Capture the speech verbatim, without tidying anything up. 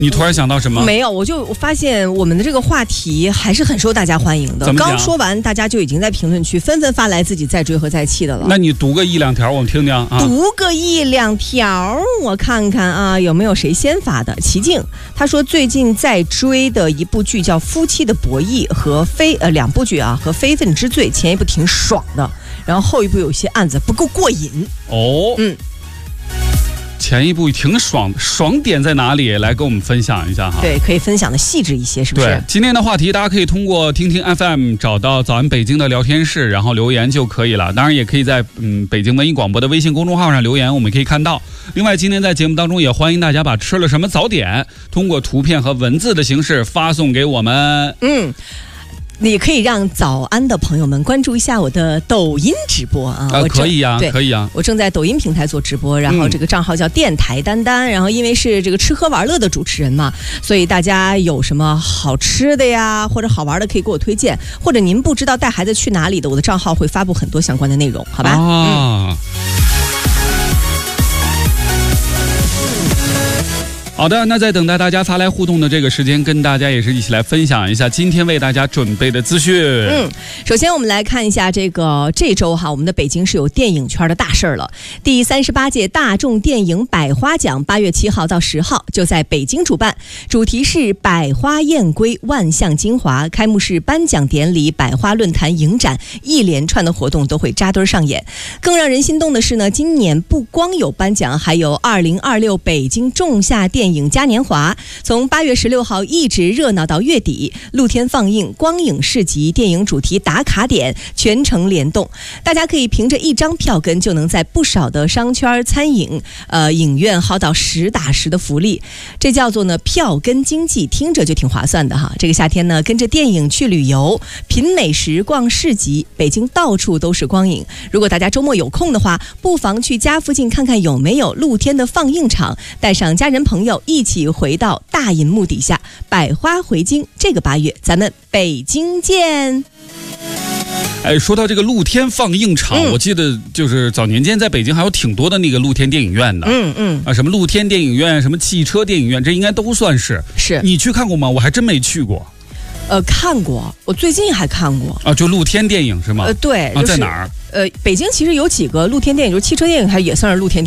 你突然想到什么？ 没有，我就发现我们的这个话题还是很受大家欢迎的。刚说完，大家就已经在评论区纷纷发来自己在追和在气的了。 那你读个一两条，我们听听啊。 读个一两条，我看看啊，有没有谁先发的？齐静他说最近在追的一部剧叫《夫妻的博弈》和非呃两部剧啊，和《非分之罪》，前一部挺爽的，然后后一部有些案子不够过瘾。 哦，嗯。前一部挺爽，爽点在哪里？来跟我们分享一下哈。 对，可以分享的细致一些，是不是？ 对，今天的话题大家可以通过听听 F M 找到早安北京的聊天室，然后留言就可以了。当然也可以在嗯北京文艺广播的微信公众号上留言，我们可以看到。另外，今天在节目当中也欢迎大家把吃了什么早点通过图片和文字的形式发送给我们。 嗯。你可以让早安的朋友们关注一下我的抖音直播啊！ 啊，可以啊，可以啊！ 我正在抖音平台做直播，然后这个账号叫电台丹丹，然后因为是这个吃喝玩乐的主持人嘛，所以大家有什么好吃的呀，或者好玩的可以给我推荐，或者您不知道带孩子去哪里的，我的账号会发布很多相关的内容，好吧？ 啊。嗯好的，那在等待大家发来互动的这个时间，跟大家也是一起来分享一下今天为大家准备的资讯。 嗯，首先我们来看一下这个这周哈，我们的北京是有电影圈的大事儿了。第三十八届大众电影百花奖八月七号到十号就在北京主办，主题是百花燕归，万象精华。开幕式、颁奖典礼、百花论坛、影展，一连串的活动都会扎堆上演。更让人心动的是呢，今年不光有颁奖，还有二零二六北京仲夏电影影嘉年华，从八月十六号一直热闹到月底，露天放映、光影市集、电影主题打卡点全程联动，大家可以凭着一张票根就能在不少的商圈、餐饮、呃影院薅到实打实的福利，这叫做呢票根经济，听着就挺划算的哈。这个夏天呢，跟着电影去旅游、品美食、逛市集，北京到处都是光影。如果大家周末有空的话，不妨去家附近看看有没有露天的放映场，带上家人朋友一起回到大银幕底下，百花回京。这个八月咱们北京见。 哎，说到这个露天放映场、嗯、我记得就是早年间在北京还有挺多的那个露天电影院的。 嗯嗯啊，什么露天电影院，什么汽车电影院，这应该都算是。 是你去看过吗？我还真没去过。 呃，看过，我最近还看过啊，就露天电影是吗？ 呃，对， 啊，在哪儿？ 呃，北京其实有几个露天电影，就是汽车电影，它也算是露天电影。